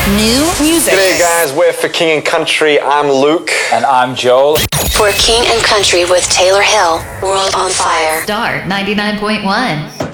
New music. G'day guys, we're for King and Country. I'm Luke. And I'm Joel. For King and Country with Taylor Hill, World on Fire. Star 99.1.